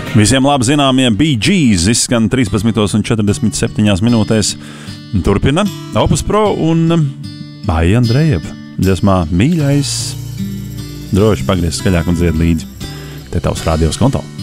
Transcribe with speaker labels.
Speaker 1: Visiem labi zināmie Bee Gees izskan 13:47 minūtēs. Turpina Opus Pro un Maija Andrejeva dziesmā Mīļais. Droši pagriez skaļāk un dzied līdzi. Te tavs radios konto.